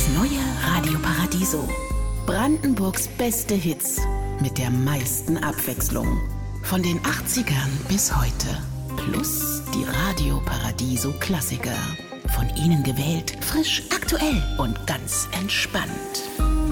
Das neue Radio Paradiso. Brandenburgs beste Hits mit der meisten Abwechslung. Von den 80ern bis heute. Plus die Radio Paradiso Klassiker. Von Ihnen gewählt, frisch, aktuell und ganz entspannt.